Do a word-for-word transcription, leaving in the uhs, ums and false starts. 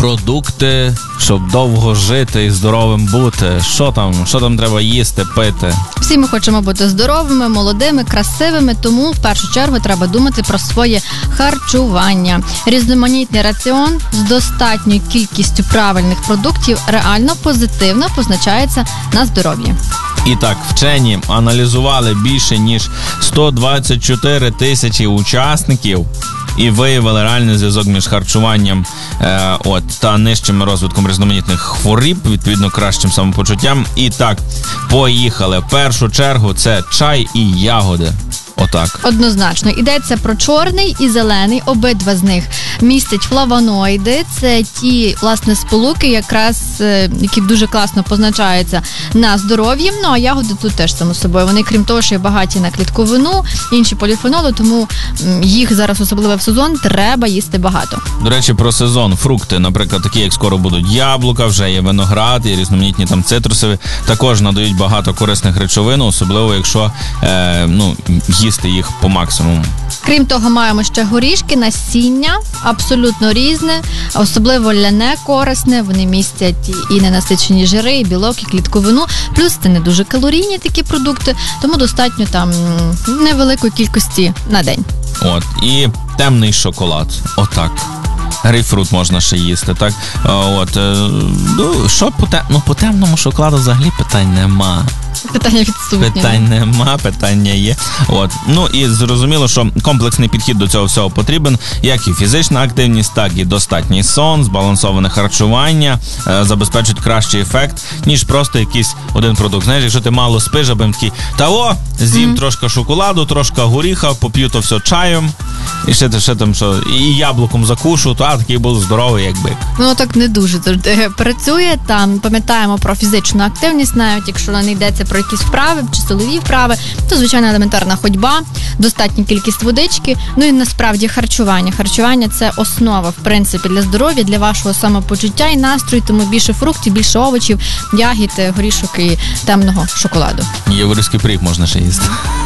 продукти, щоб довго жити і здоровим бути. Що там? Що там треба їсти, пити? Всі ми хочемо бути здоровими, молодими, красивими, тому в першу чергу треба думати про своє харчування. Різноманітний раціон з достатньою кількістю правильних продуктів реально позитивно позначається на здоров'ї. І так, вчені аналізували більше ніж сто двадцять чотири тисячі учасників і виявили реальний зв'язок між харчуванням е, от, та нижчим розвитком різноманітних хворіб, відповідно кращим самопочуттям. І так, поїхали. В першу чергу це чай і ягоди. Отак. Однозначно. Йдеться про чорний і зелений. Обидва з них містять флавоноїди. Це ті, власне, сполуки, якраз, які дуже класно позначаються на здоров'ї. Ну, а ягоди тут теж, само собою. Вони, крім того, що є багаті на клітковину, інші поліфеноли, тому їх зараз, особливо в сезон, треба їсти багато. До речі, про сезон. Фрукти, наприклад, такі, як скоро будуть яблука, вже є виноград, і різноманітні там цитрусові, також надають багато корисних речовин, особливо, якщо, е, ну, їсти їх по максимуму. Крім того, маємо ще горішки, насіння, абсолютно різне, особливо ляне корисне, вони містять і ненасичені жири, і білок, і клітковину, плюс це не дуже калорійні такі продукти, тому достатньо там невеликої кількості на день. От, і темний шоколад, отак. Грейпфрут можна ще їсти, так? От, ну, що по, те... ну, по темному шоколаду взагалі питань нема. Питання відсутні. Питань нема, питання є. От. Ну і зрозуміло, що комплексний підхід до цього всього потрібен, як і фізична активність, так і достатній сон, збалансоване харчування е, забезпечують кращий ефект, ніж просто якийсь один продукт. Знаєш, якщо ти мало спиш, аби такий, та о, з'їм mm-hmm. трошки шоколаду, трошки горіха, поп'ю то все чаєм, і ще, ще там, що, і яблуком закушу, то а, такий був здоровий, як бик. Ну, так не дуже завжди працює. Там пам'ятаємо про фізичну активність, навіть якщо не йдеться про якісь вправи чи силові вправи, то, звичайно, елементарна ходьба, достатня кількість водички, ну і насправді харчування. Харчування – це основа, в принципі, для здоров'я, для вашого самопочуття і настрою, тому більше фруктів, більше овочів, ягід, горішок і темного шоколаду. Єврейський пиріг можна ще їсти.